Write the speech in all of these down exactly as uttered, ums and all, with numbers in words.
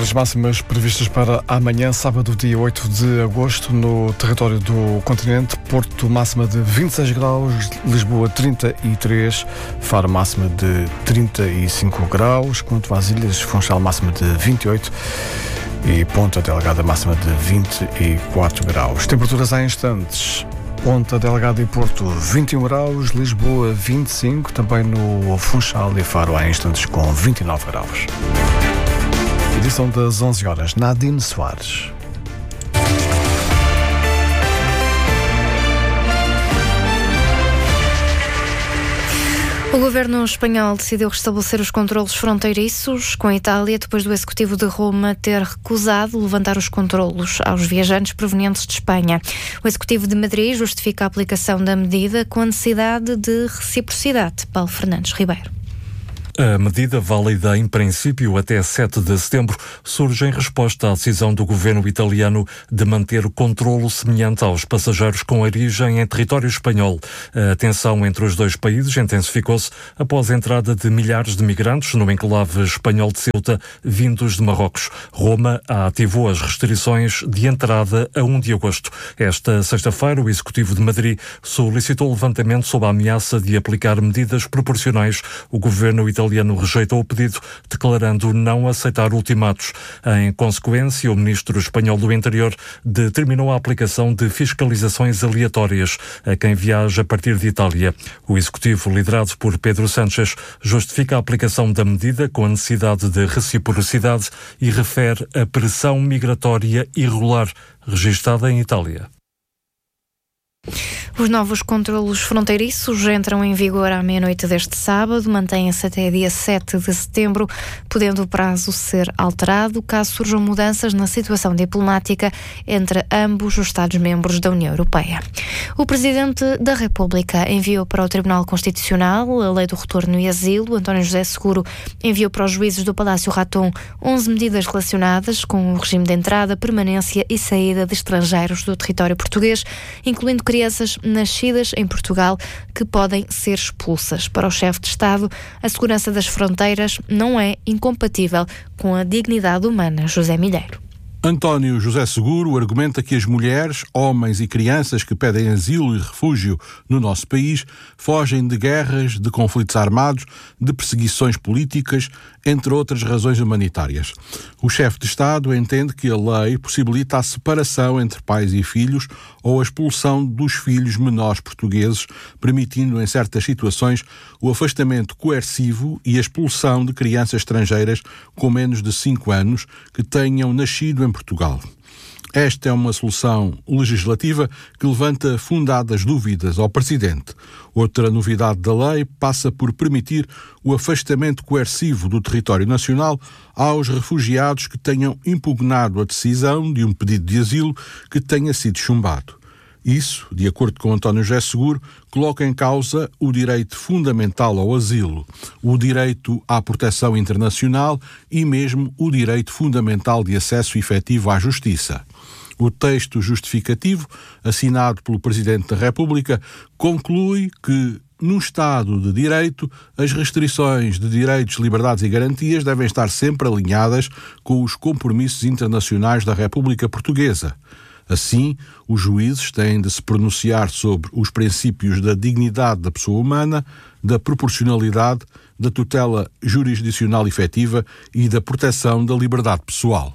temperaturas máximas previstas para amanhã, sábado, dia oito de agosto, no território do continente. Porto, máxima de vinte e seis graus, Lisboa trinta e três, Faro, máxima de trinta e cinco graus, quanto às ilhas, Funchal, máxima de vinte e oito e Ponta Delgada, máxima de vinte e quatro graus. Temperaturas há instantes. Ponta Delgada e Porto, vinte e um graus, Lisboa, vinte e cinco, também no Funchal e Faro há instantes com vinte e nove graus. Edição das onze horas, Nadine Soares. O governo espanhol decidiu restabelecer os controlos fronteiriços com a Itália depois do executivo de Roma ter recusado levantar os controlos aos viajantes provenientes de Espanha. O executivo de Madrid justifica a aplicação da medida com a necessidade de reciprocidade. Paulo Fernandes Ribeiro. A medida, válida em princípio até sete de setembro, surge em resposta à decisão do governo italiano de manter o controlo semelhante aos passageiros com origem em território espanhol. A tensão entre os dois países intensificou-se após a entrada de milhares de migrantes no enclave espanhol de Ceuta, vindos de Marrocos. Roma ativou as restrições de entrada a um de agosto. Esta sexta-feira, o executivo de Madrid solicitou o levantamento sob a ameaça de aplicar medidas proporcionais. O governo italiano italiano rejeitou o pedido, declarando não aceitar ultimatos. Em consequência, o ministro espanhol do Interior determinou a aplicação de fiscalizações aleatórias a quem viaja a partir de Itália. O executivo, liderado por Pedro Sánchez, justifica a aplicação da medida com a necessidade de reciprocidade e refere a pressão migratória irregular registada em Itália. Os novos controlos fronteiriços entram em vigor à meia-noite deste sábado, mantêm-se até dia sete de setembro, podendo o prazo ser alterado caso surjam mudanças na situação diplomática entre ambos os Estados-membros da União Europeia. O Presidente da República enviou para o Tribunal Constitucional a Lei do Retorno e Asilo. António José Seguro enviou para os juízes do Palácio Raton onze medidas relacionadas com o regime de entrada, permanência e saída de estrangeiros do território português, incluindo crianças nascidas em Portugal que podem ser expulsas. Para o chefe de Estado, a segurança das fronteiras não é incompatível com a dignidade humana. José Milheiro. António José Seguro argumenta que as mulheres, homens e crianças que pedem asilo e refúgio no nosso país fogem de guerras, de conflitos armados, de perseguições políticas, entre outras razões humanitárias. O chefe de Estado entende que a lei possibilita a separação entre pais e filhos ou a expulsão dos filhos menores portugueses, permitindo em certas situações o afastamento coercivo e a expulsão de crianças estrangeiras com menos de cinco anos que tenham nascido em Portugal. Esta é uma solução legislativa que levanta fundadas dúvidas ao Presidente. Outra novidade da lei passa por permitir o afastamento coercivo do território nacional aos refugiados que tenham impugnado a decisão de um pedido de asilo que tenha sido chumbado. Isso, de acordo com António José Seguro, coloca em causa o direito fundamental ao asilo, o direito à proteção internacional e mesmo o direito fundamental de acesso efetivo à justiça. O texto justificativo, assinado pelo Presidente da República, conclui que, num Estado de Direito, as restrições de direitos, liberdades e garantias devem estar sempre alinhadas com os compromissos internacionais da República Portuguesa. Assim, os juízes têm de se pronunciar sobre os princípios da dignidade da pessoa humana, da proporcionalidade, da tutela jurisdicional efetiva e da proteção da liberdade pessoal.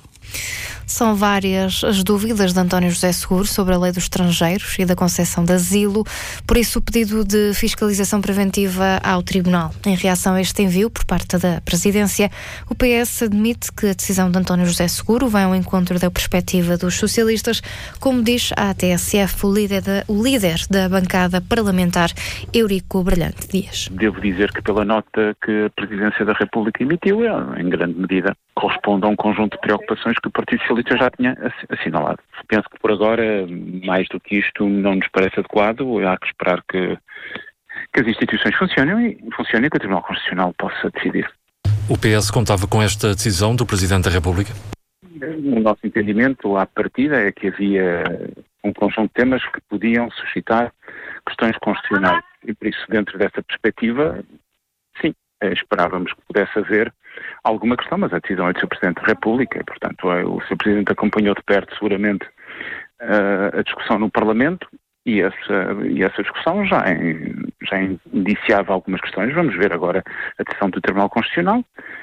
São várias as dúvidas de António José Seguro sobre a lei dos estrangeiros e da concessão de asilo, por isso o pedido de fiscalização preventiva ao Tribunal. Em reação a este envio por parte da Presidência, o P S admite que a decisão de António José Seguro vai ao encontro da perspectiva dos socialistas, como diz a T S F o líder da, o líder da bancada parlamentar, Eurico Brilhante Dias. Devo dizer que pela nota que a Presidência da República emitiu, em grande medida, corresponde a um conjunto de preocupações que o Partido Socialista já tinha assinalado. Penso que por agora, mais do que isto, não nos parece adequado. Há que esperar que, que as instituições funcionem e, funcionem e que o Tribunal Constitucional possa decidir. O P S contava com esta decisão do Presidente da República? O nosso entendimento, à partida, é que havia um conjunto de temas que podiam suscitar questões constitucionais. E por isso, dentro dessa perspectiva, sim, esperávamos que pudesse haver alguma questão, mas a decisão é do senhor Presidente da República e, portanto, é, o senhor Presidente acompanhou de perto seguramente uh, a discussão no Parlamento e essa, e essa discussão já, já indiciava algumas questões. Vamos ver agora a decisão do Tribunal Constitucional,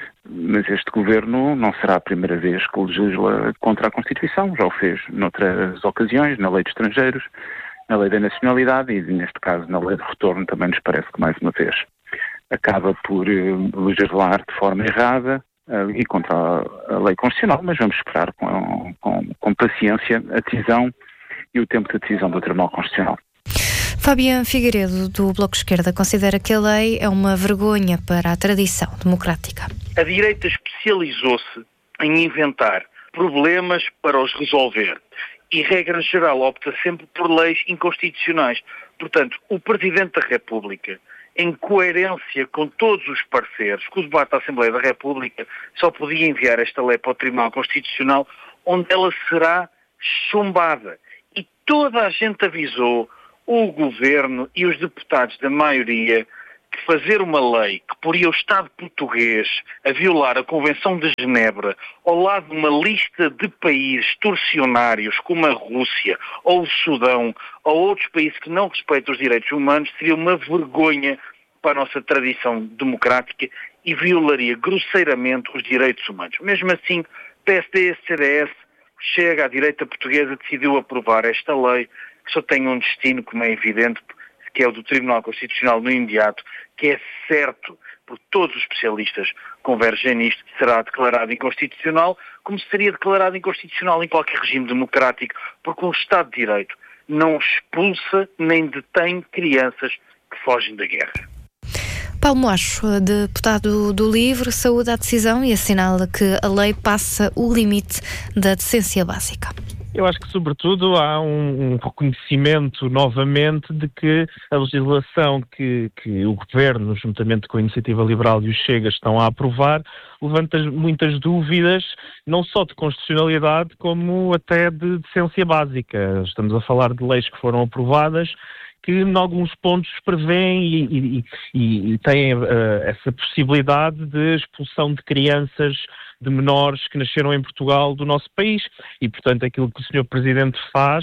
mas este Governo não será a primeira vez que legisla contra a Constituição, já o fez noutras ocasiões, na Lei de Estrangeiros, na Lei da Nacionalidade e, neste caso, na Lei de Retorno, também nos parece que, mais uma vez, acaba por uh, legislar de forma errada uh, e contra a, a Lei Constitucional, mas vamos esperar com, com, com paciência a decisão e o tempo de decisão do Tribunal Constitucional. Fabiano Figueiredo, do Bloco Esquerda, considera que a lei é uma vergonha para a tradição democrática. A direita especializou-se em inventar problemas para os resolver e, regra geral, opta sempre por leis inconstitucionais. Portanto, o Presidente da República, em coerência com todos os pareceres, com o debate da Assembleia da República, só podia enviar esta lei para o Tribunal Constitucional, onde ela será chumbada. E toda a gente avisou, o Governo e os deputados da maioria, que fazer uma lei que poria o Estado português a violar a Convenção de Genebra ao lado de uma lista de países torcionários como a Rússia ou o Sudão ou outros países que não respeitam os direitos humanos seria uma vergonha para a nossa tradição democrática e violaria grosseiramente os direitos humanos. Mesmo assim, P S D, C D S, Chega, a direita portuguesa decidiu aprovar esta lei que só tem um destino, como é evidente, que é o do Tribunal Constitucional no imediato, que é certo, porque todos os especialistas convergem nisto, será declarado inconstitucional, como seria declarado inconstitucional em qualquer regime democrático, porque o Estado de Direito não expulsa nem detém crianças que fogem da guerra. Paulo Moacho, deputado do LIVRE, saúda a decisão e assinala que a lei passa o limite da decência básica. Eu acho que, sobretudo, há um, um reconhecimento novamente de que a legislação que, que o Governo, juntamente com a Iniciativa Liberal e o Chega, estão a aprovar, levanta muitas dúvidas, não só de constitucionalidade, como até de decência básica. Estamos a falar de leis que foram aprovadas, que em alguns pontos prevêem e, e, e, e têm uh, essa possibilidade de expulsão de crianças, de menores que nasceram em Portugal do nosso país. E, portanto, aquilo que o senhor Presidente faz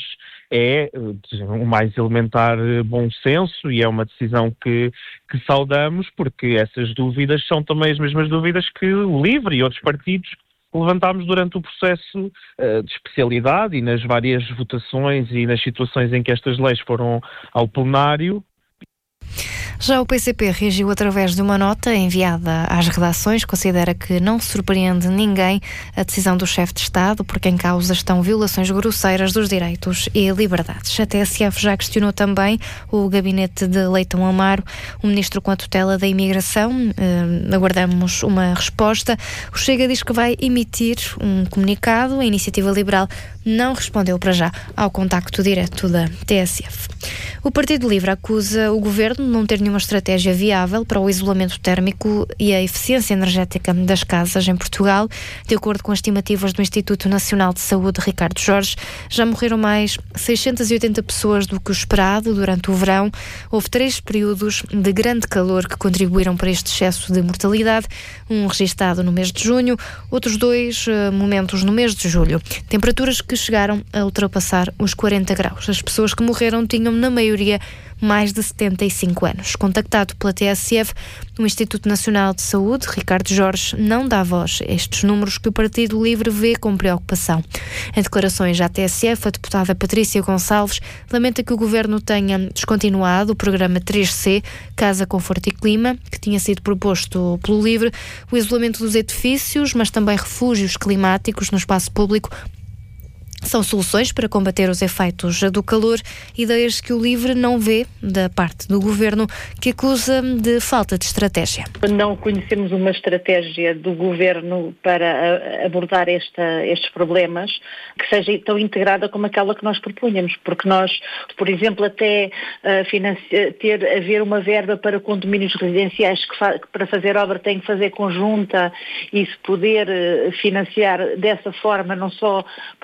é uh, o mais elementar uh, bom senso e é uma decisão que, que saudamos, porque essas dúvidas são também as mesmas dúvidas que o LIVRE e outros partidos levantámos durante o processo uh, de especialidade e nas várias votações e nas situações em que estas leis foram ao plenário. Já o P C P reagiu através de uma nota enviada às redações, considera que não surpreende ninguém a decisão do chefe de Estado, porque em causa estão violações grosseiras dos direitos e liberdades. A T S F já questionou também o gabinete de Leitão Amaro, o ministro com a tutela da imigração. Uh, aguardamos uma resposta. O Chega diz que vai emitir um comunicado. A Iniciativa Liberal não respondeu para já ao contacto direto da T S F. O Partido Livre acusa o governo de não ter nenhuma estratégia viável para o isolamento térmico e a eficiência energética das casas em Portugal. De acordo com as estimativas do Instituto Nacional de Saúde, Ricardo Jorge, já morreram mais seiscentas e oitenta pessoas do que o esperado durante o verão. Houve três períodos de grande calor que contribuíram para este excesso de mortalidade, um registado no mês de junho, outros dois uh, momentos no mês de julho. Temperaturas que chegaram a ultrapassar os quarenta graus. As pessoas que morreram tinham, na maioria, mais de setenta e cinco anos. Contactado pela T S F, o Instituto Nacional de Saúde, Ricardo Jorge, não dá voz a estes números que o Partido Livre vê com preocupação. Em declarações à T S F, a deputada Patrícia Gonçalves lamenta que o Governo tenha descontinuado o programa três C, Casa, Conforto e Clima, que tinha sido proposto pelo Livre, o isolamento dos edifícios, mas também refúgios climáticos no espaço público. São soluções para combater os efeitos do calor, ideias que o Livre não vê da parte do Governo, que acusa de falta de estratégia. Não conhecemos uma estratégia do Governo para abordar esta, estes problemas que seja tão integrada como aquela que nós propunhamos, porque nós, por exemplo, até uh, financia, ter, haver uma verba para condomínios residenciais que, fa, que para fazer obra tem que fazer conjunta e se poder uh, financiar dessa forma não só proprietários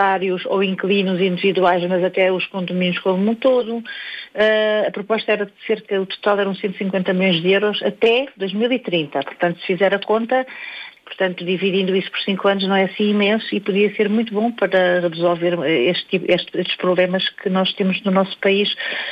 proprietários ou inquilinos individuais, mas até os condomínios como um todo. Uh, a proposta era de cerca, o total eram cento e cinquenta milhões de euros até dois mil e trinta. Portanto, se fizer a conta, portanto, dividindo isso por cinco anos não é assim imenso e podia ser muito bom para resolver este tipo, este, estes problemas que nós temos no nosso país.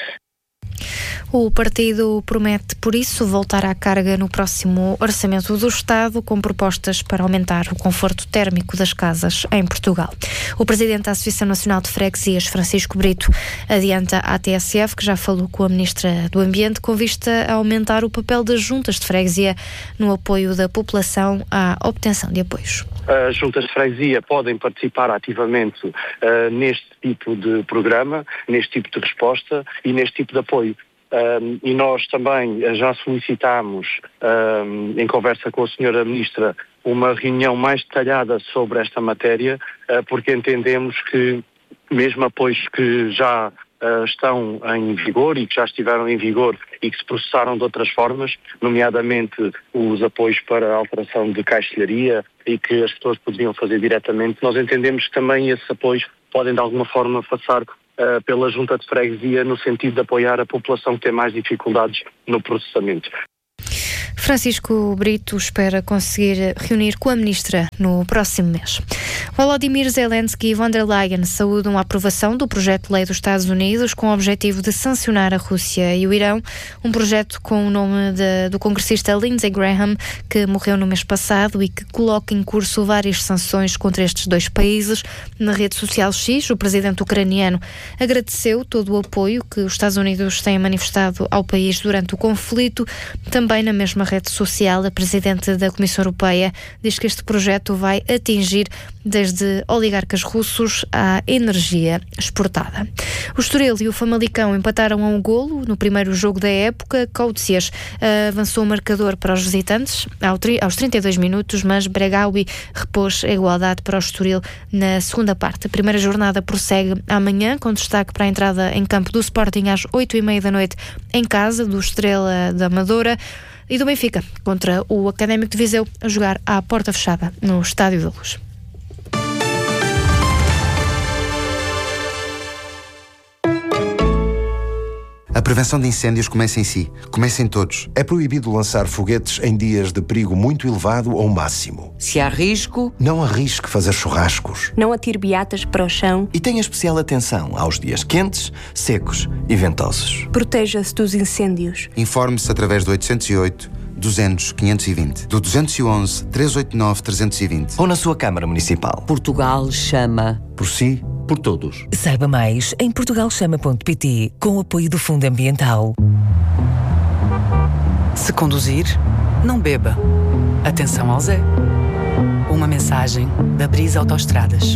O partido promete, por isso, voltar à carga no próximo Orçamento do Estado, com propostas para aumentar o conforto térmico das casas em Portugal. O presidente da Associação Nacional de Freguesias, Francisco Brito, adianta à T S F, que já falou com a Ministra do Ambiente, com vista a aumentar o papel das juntas de freguesia no apoio da população à obtenção de apoios. As juntas de freguesia podem participar ativamente uh, neste tipo de programa, neste tipo de resposta e neste tipo de apoio. Um, e nós também já solicitámos, um, em conversa com a senhora Ministra, uma reunião mais detalhada sobre esta matéria, uh, porque entendemos que mesmo apoios que já uh, estão em vigor e que já estiveram em vigor e que se processaram de outras formas, nomeadamente os apoios para a alteração de caixilharia e que as pessoas poderiam fazer diretamente, nós entendemos que também esses apoios podem de alguma forma passar uh, pela junta de freguesia no sentido de apoiar a população que tem mais dificuldades no processamento. Francisco Brito espera conseguir reunir com a Ministra no próximo mês. Volodymyr Zelensky e von der Leyen saúdam a aprovação do projeto de lei dos Estados Unidos com o objetivo de sancionar a Rússia e o Irão, um projeto com o nome de, do congressista Lindsey Graham, que morreu no mês passado e que coloca em curso várias sanções contra estes dois países. Na rede social X, o presidente ucraniano agradeceu todo o apoio que os Estados Unidos têm manifestado ao país durante o conflito. Também na mesma rede social, a presidente da Comissão Europeia diz que este projeto vai atingir desde oligarcas russos à energia exportada. O Estoril e o Famalicão empataram a um golo no primeiro jogo da época. Coutsias uh, avançou o marcador para os visitantes ao tri- aos trinta e dois minutos, mas Bregaui repôs a igualdade para o Estoril na segunda parte. A primeira jornada prossegue amanhã, com destaque para a entrada em campo do Sporting às oito e meia da noite em casa do Estrela da Amadora, e do Benfica contra o Académico de Viseu, a jogar à porta fechada no Estádio da Luz. A prevenção de incêndios começa em si. Começa em todos. É proibido lançar foguetes em dias de perigo muito elevado ou máximo. Se há risco, não arrisque fazer churrascos. Não atire beatas para o chão. E tenha especial atenção aos dias quentes, secos e ventosos. Proteja-se dos incêndios. Informe-se através do oitocentos e oito, duzentos, quinhentos e vinte, do duzentos e onze, trezentos e oitenta e nove, trezentos e vinte. Ou na sua Câmara Municipal. Portugal chama. Por si, por todos. Saiba mais em portugal chama ponto pt, com o apoio do Fundo Ambiental. Se conduzir, não beba. Atenção ao Zé. Uma mensagem da Brisa Autoestradas.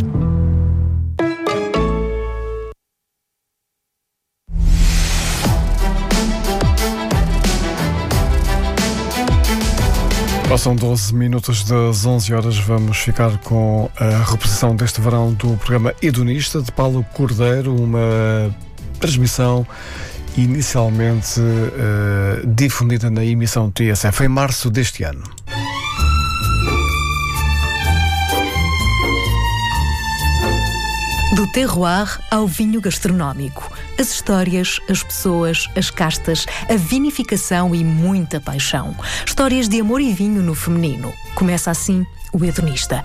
Passam doze minutos das onze horas, vamos ficar com a reposição deste verão do programa Hedonista, de Paulo Cordeiro, uma transmissão inicialmente uh, difundida na emissão T S F em março deste ano. Do terroir ao vinho gastronómico. As histórias, as pessoas, as castas, a vinificação e muita paixão. Histórias de amor e vinho no feminino. Começa assim o Hedonista.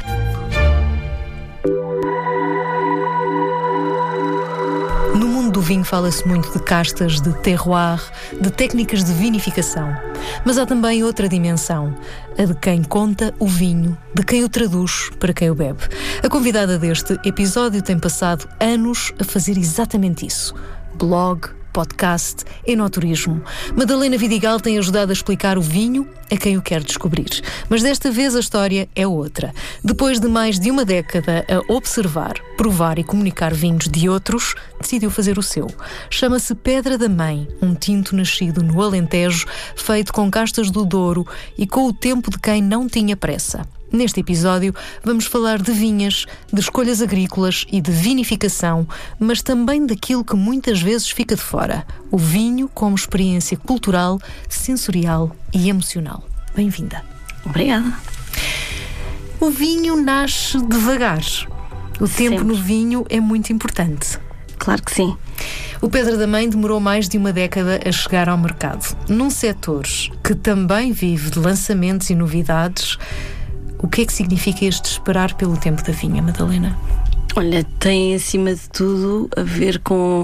No mundo do vinho fala-se muito de castas, de terroir, de técnicas de vinificação. Mas há também outra dimensão, a de quem conta o vinho, de quem o traduz para quem o bebe. A convidada deste episódio tem passado anos a fazer exatamente isso. Blog, podcast, enoturismo. Madalena Vidigal tem ajudado a explicar o vinho a quem o quer descobrir. Mas desta vez a história é outra. Depois de mais de uma década a observar, provar e comunicar vinhos de outros, decidiu fazer o seu. Chama-se Pedra da Mãe, um tinto nascido no Alentejo, feito com castas do Douro e com o tempo de quem não tinha pressa. Neste episódio vamos falar de vinhas, de escolhas agrícolas e de vinificação, mas também daquilo que muitas vezes fica de fora, o vinho como experiência cultural, sensorial e emocional. Bem-vinda. Obrigada. O vinho nasce devagar. O tempo Sempre. no vinho é muito importante. Claro que sim. O Pedra da Mãe demorou mais de uma década a chegar ao mercado. Num setor que também vive de lançamentos e novidades, o que é que significa este esperar pelo tempo da vinha, Madalena? Olha, tem acima de tudo a ver com...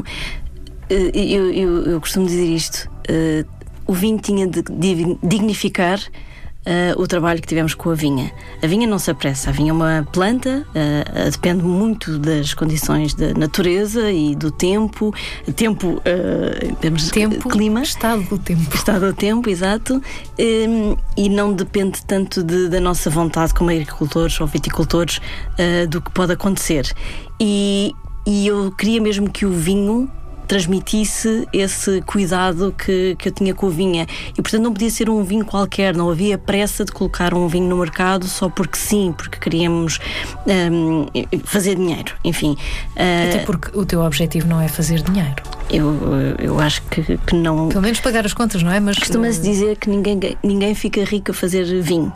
Eu, eu, eu costumo dizer isto. O vinho tinha de dignificar Uh, o trabalho que tivemos com a vinha. A vinha não se apressa, a vinha é uma planta, uh, uh, depende muito das condições da natureza e do tempo, tempo, uh, em termos tempo, de clima. Estado do tempo. Estado do tempo, exato. Um, e não depende tanto de, da nossa vontade como agricultores ou viticultores uh, do que pode acontecer. E, e eu queria mesmo que o vinho transmitisse esse cuidado que, que eu tinha com a vinha e portanto não podia ser um vinho qualquer, não havia pressa de colocar um vinho no mercado só porque sim, porque queríamos um, fazer dinheiro, enfim. Até porque o teu objetivo não é fazer dinheiro. Eu, eu acho que, que não... Pelo menos pagar as contas, não é? Mas costuma-se dizer que ninguém, ninguém fica rico a fazer vinho,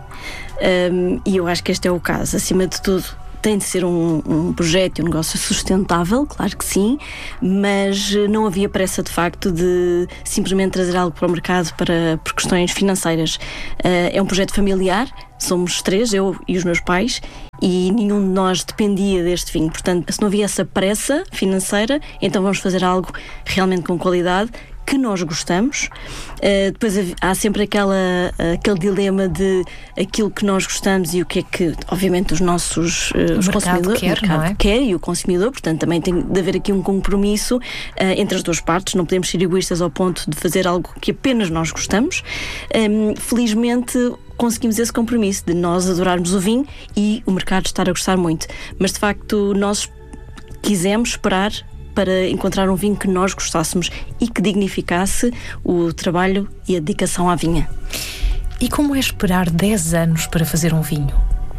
um, e eu acho que este é o caso. Acima de tudo tem de ser um, um projeto e um negócio sustentável, claro que sim, mas não havia pressa de facto de simplesmente trazer algo para o mercado para, por questões financeiras. Uh, é um projeto familiar, somos três, eu e os meus pais, e nenhum de nós dependia deste vinho. Portanto, se não havia essa pressa financeira, então vamos fazer algo realmente com qualidade, que nós gostamos. Uh, depois há sempre aquela, aquele dilema de aquilo que nós gostamos e o que é que, obviamente, os nossos uh, os consumidores quer, o mercado não é? quer e o consumidor, portanto também tem de haver aqui um compromisso uh, entre as duas partes, não podemos ser egoístas ao ponto de fazer algo que apenas nós gostamos. Um, felizmente conseguimos esse compromisso de nós adorarmos o vinho e o mercado estar a gostar muito, mas de facto nós quisemos esperar para encontrar um vinho que nós gostássemos e que dignificasse o trabalho e a dedicação à vinha. E como é esperar dez anos para fazer um vinho?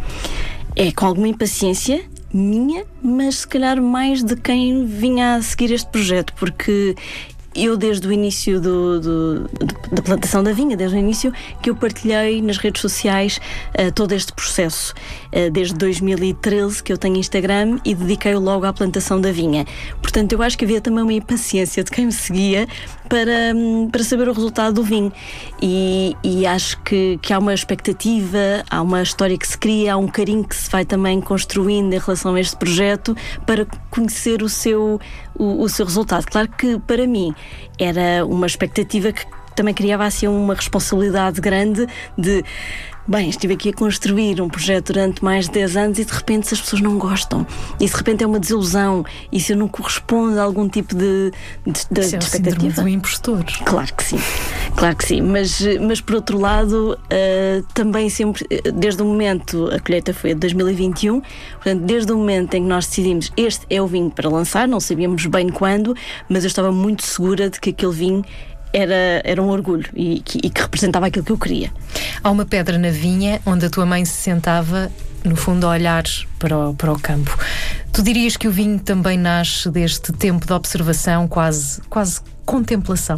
É com alguma impaciência minha, mas se calhar mais de quem vinha a seguir este projeto, porque eu desde o início do, do, da plantação da vinha, desde o início que eu partilhei nas redes sociais uh, todo este processo, uh, desde dois mil e treze que eu tenho Instagram e dediquei-o logo à plantação da vinha. Portanto, eu acho que havia também uma impaciência de quem me seguia para, um, para saber o resultado do vinho e, e acho que, que há uma expectativa, há uma história que se cria, há um carinho que se vai também construindo em relação a este projeto para conhecer o seu, o, o seu resultado. Claro que para mim era uma expectativa que também criava assim uma responsabilidade grande de, bem, estive aqui a construir um projeto durante mais de dez anos e de repente se as pessoas não gostam e de repente é uma desilusão e se eu não correspondo a algum tipo de, de, de, Isso é de o síndrome expectativa. do impostor. Claro que sim, claro que sim, mas, mas por outro lado uh, também sempre, desde o momento, a colheita foi de dois mil e vinte e um, portanto desde o momento em que nós decidimos este é o vinho para lançar, não sabíamos bem quando, mas eu estava muito segura de que aquele vinho Era, era um orgulho e que, e que representava aquilo que eu queria. Há uma pedra na vinha onde a tua mãe se sentava, no fundo, a olhar para o, para o campo. Tu dirias que o vinho também nasce deste tempo de observação, quase, quase contemplação?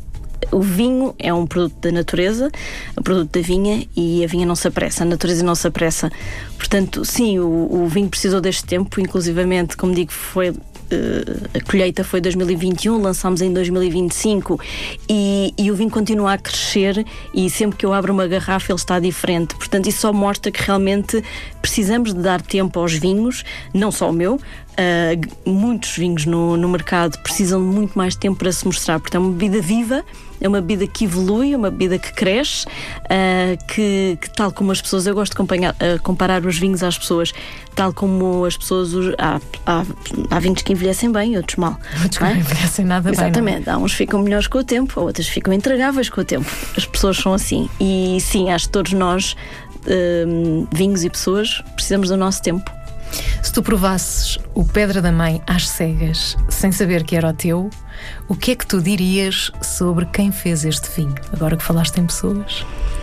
O vinho é um produto da natureza, um produto da vinha, e a vinha não se apressa, a natureza não se apressa. Portanto, sim, o, o vinho precisou deste tempo, inclusivamente, como digo, foi... Uh, a colheita foi dois mil e vinte e um, lançámos em dois mil e vinte e cinco e, e o vinho continua a crescer e sempre que eu abro uma garrafa ele está diferente, portanto isso só mostra que realmente precisamos de dar tempo aos vinhos, não só o meu, uh, muitos vinhos no, no mercado precisam de muito mais tempo para se mostrar, porque é uma bebida viva, é uma bebida que evolui, é uma bebida que cresce, uh, que, que tal como as pessoas, eu gosto de comparar, uh, comparar os vinhos às pessoas, tal como as pessoas, há, há, há vinhos que envelhecem bem, outros mal. Outros que não envelhecem nada bem. Exatamente, há uns que ficam melhores com o tempo, outros ficam intragáveis com o tempo. As pessoas são assim. E sim, acho que todos nós, um, vinhos e pessoas, precisamos do nosso tempo. Se tu provasses o Pedra da Mãe às cegas, sem saber que era o teu, o que é que tu dirias sobre quem fez este vinho? Agora que falaste em pessoas.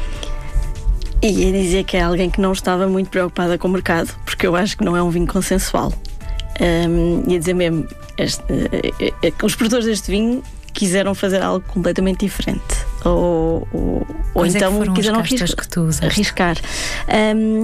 Ia dizer que é alguém que não estava muito preocupada com o mercado, porque eu acho que não é um vinho consensual. Um, ia dizer mesmo, este, uh, os produtores deste vinho quiseram fazer algo completamente diferente. Ou, ou, ou então é que foram quiseram as castas arriscar. Que tu usaste? arriscar. Um,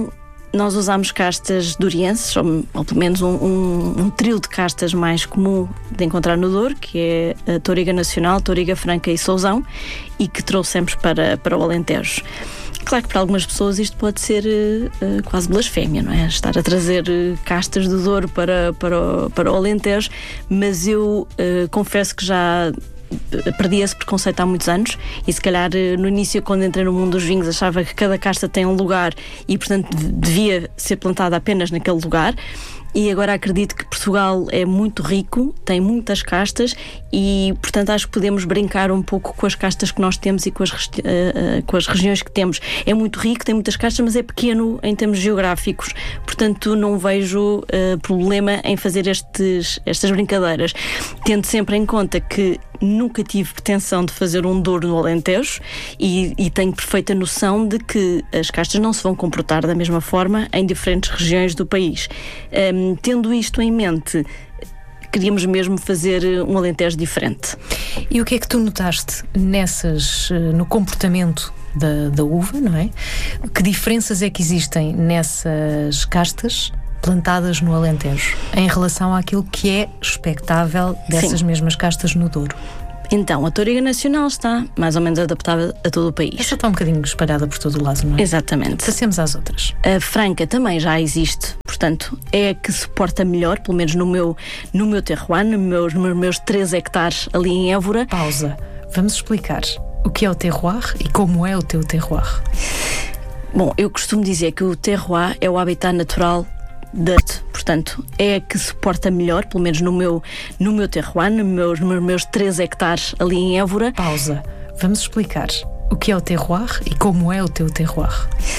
nós usamos castas dourienses, ou, ou pelo menos um, um, um trio de castas mais comum de encontrar no Douro, que é a Touriga Nacional, Touriga Franca e Sousão, e que trouxemos para, para o Alentejo. Claro que para algumas pessoas isto pode ser uh, quase blasfémia, não é? Estar a trazer uh, castas do Douro para, para, o, para o Alentejo, mas eu uh, confesso que já perdi esse preconceito há muitos anos e se calhar no início, quando entrei no mundo dos vinhos, achava que cada casta tem um lugar e portanto devia ser plantada apenas naquele lugar. E agora acredito que Portugal é muito rico, tem muitas castas e, portanto, acho que podemos brincar um pouco com as castas que nós temos e com as, uh, uh, com as regiões que temos. É muito rico, tem muitas castas, mas é pequeno em termos geográficos. Portanto, não vejo uh, problema em fazer estes, estas brincadeiras. Tendo sempre em conta que nunca tive pretensão de fazer um Douro no Alentejo e, e tenho perfeita noção de que as castas não se vão comportar da mesma forma em diferentes regiões do país. Um, tendo isto em mente, queríamos mesmo fazer um Alentejo diferente. E o que é que tu notaste nessas, no comportamento da, da uva, não é? Que diferenças é que existem nessas castas plantadas no Alentejo em relação àquilo que é expectável dessas Sim. mesmas castas no Douro? Então, a Touriga Nacional está mais ou menos adaptada a todo o país. Essa está um bocadinho espalhada por todo o lado, não é? Exatamente. Passemos às outras. A Franca também já existe, portanto, é a que se porta melhor, pelo menos no meu, no meu terroir, nos meus, nos meus três hectares ali em Évora. Pausa. Vamos explicar o que é o terroir e como é o teu terroir. Bom, eu costumo dizer que o terroir é o habitat natural da, portanto, é a que se porta melhor, pelo menos no meu, no meu terroir, nos meus, nos meus três hectares ali em Évora. Pausa. Vamos explicar o que é o terroir e como é o teu terroir.